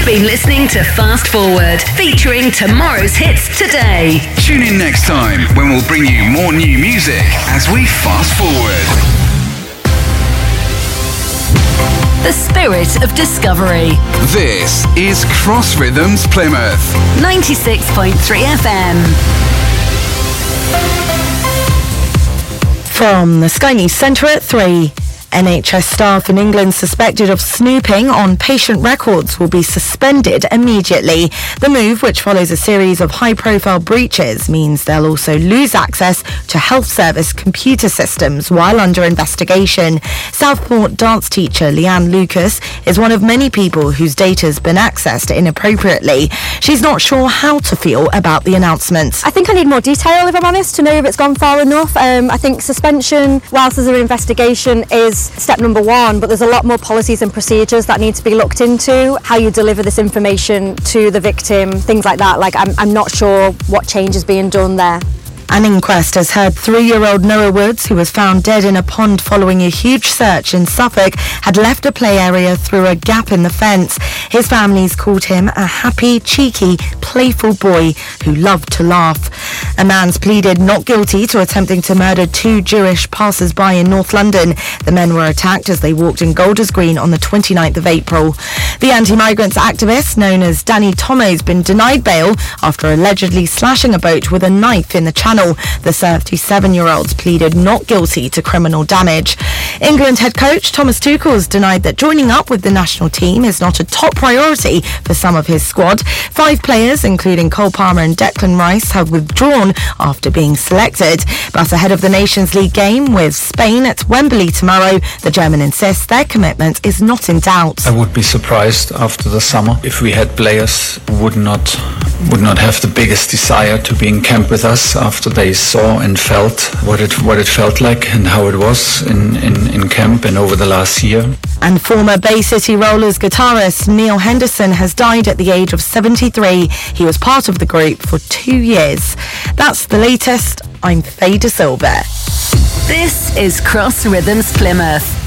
been listening to Fast Forward, featuring tomorrow's hits today. Tune in next time when we'll bring you more new music as we fast forward. The spirit of discovery. This is Cross Rhythms Plymouth. 96.3 FM. From the Sky News Centre at 3. NHS staff in England suspected of snooping on patient records will be suspended immediately. The move, which follows a series of high-profile breaches, means they'll also lose access to health service computer systems while under investigation. Southport dance teacher Leanne Lucas is one of many people whose data's been accessed inappropriately. She's not sure how to feel about the announcement. I think I need more detail, if I'm honest, to know if it's gone far enough. I think suspension, whilst there's an investigation, is step number one, but there's a lot more policies and procedures that need to be looked into. How you deliver this information to the victim, things like that. I'm not sure what change is being done there. An inquest has heard 3-year-old Noah Woods, who was found dead in a pond following a huge search in Suffolk, had left a play area through a gap in the fence. His family's called him a happy, cheeky, playful boy who loved to laugh. A man's pleaded not guilty to attempting to murder 2 Jewish passers-by in North London. The men were attacked as they walked in Golders Green on the 29th of April. The anti-migrants activist known as Danny Tomo's been denied bail after allegedly slashing a boat with a knife in the Channel. The 37-year-olds pleaded not guilty to criminal damage. England head coach Thomas Tuchel's denied that joining up with the national team is not a top priority for some of his squad. 5 players, including Cole Palmer and Declan Rice, have withdrawn after being selected. But ahead of the Nations League game with Spain at Wembley tomorrow, the German insists their commitment is not in doubt. I would be surprised after the summer if we had players who would not have the biggest desire to be in camp with us after they saw and felt what it felt like and how it was in camp and over the last year. And former Bay City Rollers guitarist Neil Henderson has died at the age of 73. He was part of the group for 2 years. That's the latest. I'm Faye De Silva. This is Cross Rhythms Plymouth.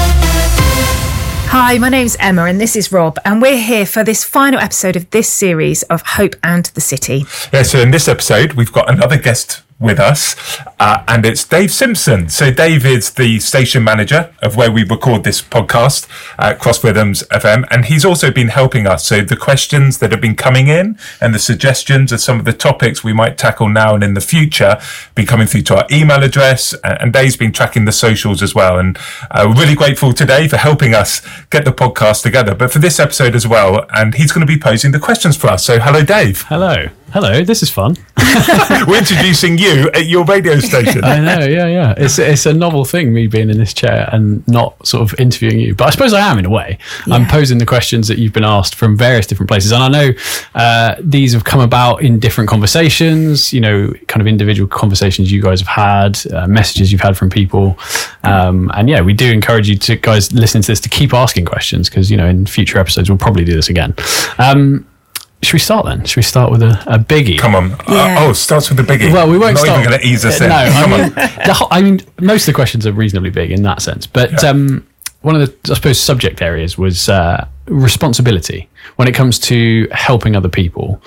Hi, my name's Emma and this is Rob, and we're here for this final episode of this series of Hope and the City. Yeah, so in this episode, we've got another guest with us, and it's Dave Simpson. So Dave is the station manager of where we record this podcast at Cross Rhythms FM, and he's also been helping us. So the questions that have been coming in and the suggestions of some of the topics we might tackle now and in the future been coming through to our email address, and Dave's been tracking the socials as well. And we're really grateful today for helping us get the podcast together, but for this episode as well, and he's going to be posing the questions for us. So hello, Dave. Hello, this is fun. We're introducing you at your radio station. I know, yeah. It's a novel thing, me being in this chair and not sort of interviewing you. But I suppose I am in a way. Yeah. I'm posing the questions that you've been asked from various different places. And I know these have come about in different conversations, kind of individual conversations you guys have had, messages you've had from people. And yeah, we do encourage you to, guys listening to this, to keep asking questions because, in future episodes, we'll probably do this again. Should we start then? Should we start with a biggie? Come on. Yeah. Starts with the biggie. Well, we won't Not start. even going to ease us in. No, I mean, most of the questions are reasonably big in that sense. But one of the, I suppose, subject areas was responsibility when it comes to helping other people.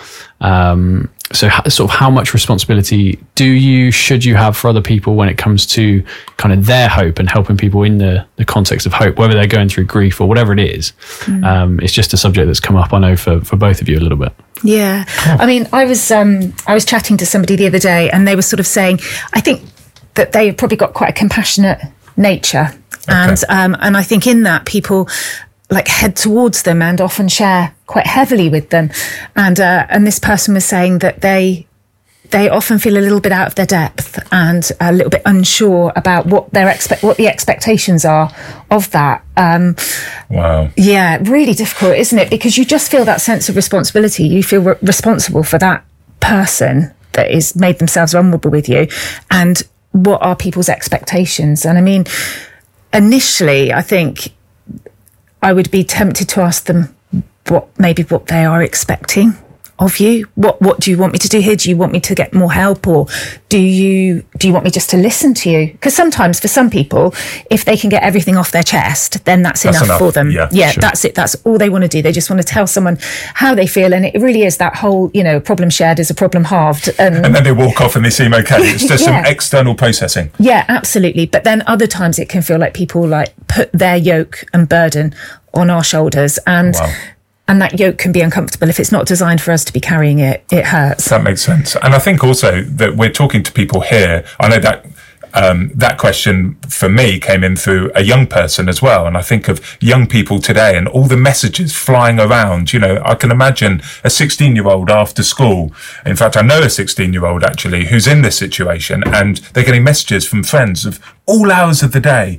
So sort of how much responsibility should you have for other people when it comes to kind of their hope and helping people in the context of hope, whether they're going through grief or whatever it is. It's just a subject that's come up, I know, for both of you a little bit. Yeah. I mean, I was chatting to somebody the other day and they were sort of saying, I think that they've probably got quite a compassionate nature. Okay. And I think in that people head towards them and often share quite heavily with them. And this person was saying that they often feel a little bit out of their depth and a little bit unsure about what the expectations are of that. Wow. Yeah, really difficult, isn't it? Because you just feel that sense of responsibility. You feel responsible for that person that is made themselves vulnerable with you. And what are people's expectations? And I mean, initially, I think I would be tempted to ask them what they are expecting of you? What do you want me to do here? Do you want me to get more help, or do you want me just to listen to you? Because sometimes for some people, if they can get everything off their chest, then that's enough for them. Yeah, sure. That's it. That's all they want to do. They just want to tell someone how they feel, and it really is that whole, problem shared is a problem halved. And then they walk off and they seem okay. It's just some external processing. Yeah, absolutely. But then other times it can feel like people put their yoke and burden on our shoulders, and that yoke can be uncomfortable. If it's not designed for us to be carrying it, it hurts. That makes sense. And I think also that we're talking to people here. I know that that question for me came in through a young person as well. And I think of young people today and all the messages flying around. I can imagine a 16-year-old after school. In fact, I know a 16-year-old actually who's in this situation, and they're getting messages from friends of all hours of the day.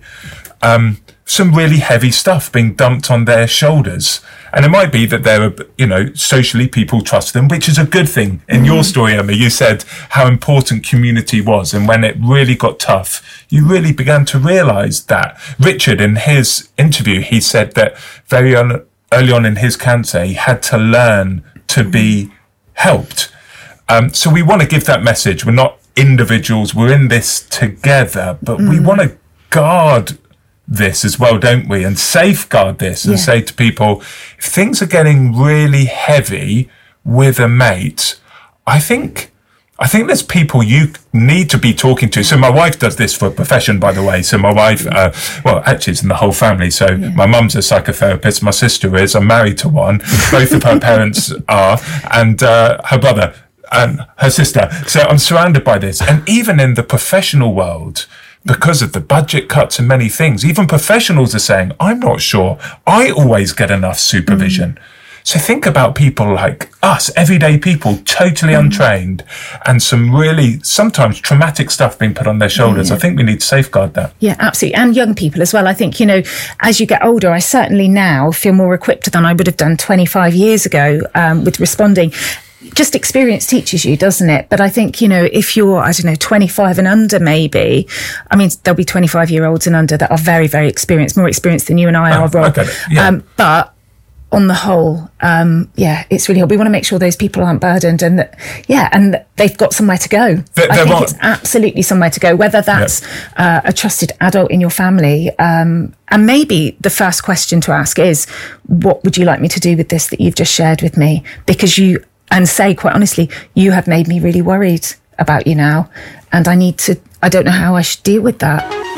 Some really heavy stuff being dumped on their shoulders. And it might be that they're, socially people trust them, which is a good thing. In your story, Emma, you said how important community was. And when it really got tough, you really began to realise that. Richard, in his interview, he said that early on in his cancer, he had to learn to be helped. So we want to give that message. We're not individuals. We're in this together, but we want to guard this as well, don't we? And safeguard this and say to people, if things are getting really heavy with a mate, I think there's people you need to be talking to. So my wife does this for a profession, by the way. So my wife, actually it's in the whole family. So my mum's a psychotherapist, my sister is, I'm married to one, both of her parents are, and her brother and her sister. So I'm surrounded by this. And even in the professional world, because of the budget cuts and many things, even professionals are saying, I'm not sure I always get enough supervision. So think about people like us, everyday people, totally untrained, and some really sometimes traumatic stuff being put on their shoulders. I think we need to safeguard that. Yeah, absolutely. And young people as well. I think, as you get older, I certainly now feel more equipped than I would have done 25 years ago with responding. Just experience teaches you, doesn't it? But I think, if you're, 25 and under, maybe, there'll be 25-year-olds and under that are very, very experienced, more experienced than you and I are, Rob. Okay. Yeah. But on the whole, it's really hard. We want to make sure those people aren't burdened and that they've got somewhere to go. I think it's absolutely somewhere to go, whether that's a trusted adult in your family. And maybe the first question to ask is, what would you like me to do with this that you've just shared with me? Because and say, quite honestly, you have made me really worried about you now, and I don't know how I should deal with that.